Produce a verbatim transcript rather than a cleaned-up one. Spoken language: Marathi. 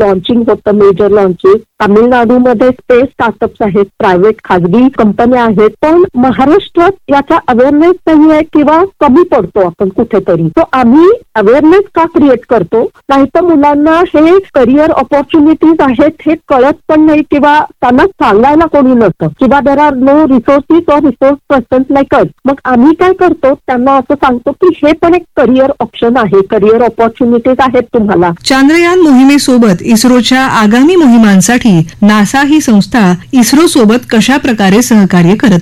लॉन्चिंग होतं, मेजर लॉन्चिंग. तामिळनाडूमध्ये स्पेस स्टार्टअप्स आहेत, प्रायव्हेट खाजगी कंपन्या आहेत. पण महाराष्ट्रात याचा अवेअरनेस नाही आहे किंवा कमी पडतो आपण कुठेतरी. तो आम्ही अवेअरनेस का क्रिएट करतो? नाही तर मुलांना हे करिअर ऑपॉर्च्युनिटीज आहेत हे कळत पण नाही किंवा त्यांना सांगायला कोणी नसतं किंवा there are no resources or resource persons like अस. मग आम्ही काय करतो, त्यांना असं सांगतो की हे पण एक करिअर ऑप्शन आहे, करिअर ऑपॉर्च्युनिटीज आहेत तुम्हाला. चांद्रयान मोहिमेसोबत इस्रोच्या आगामी मोहिमांसाठी नासा ही संस्था इस्रो सोबत कशा प्रकारे सहकार्य करत